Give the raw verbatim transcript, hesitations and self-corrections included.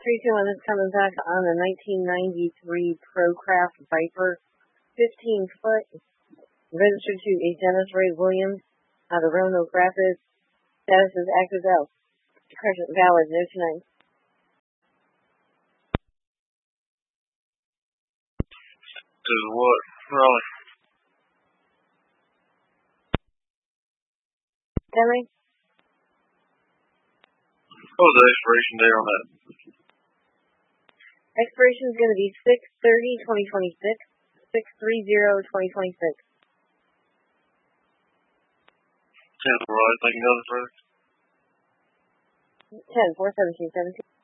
three two one is coming back on the nineteen ninety-three Procraft Viper, fifteen foot, registered to a Dennis Ray Williams out of Roanoke Rapids. Status is active out. Credit valid, no tonight. To what, Raleigh? Henry? What was the expiration date on that? Expiration is going to be six thirty twenty twenty-six, six thirty twenty twenty-six. ten, Raleigh, thank you, another further. ten, four seventeen, seventeen.